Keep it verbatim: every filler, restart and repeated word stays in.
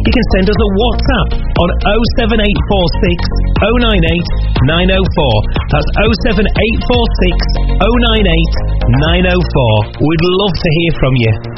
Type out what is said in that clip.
you can send us a WhatsApp on oh seven eight four six oh nine eight nine oh four. That's oh seven eight four six oh nine eight nine oh four. We'd love to hear from you.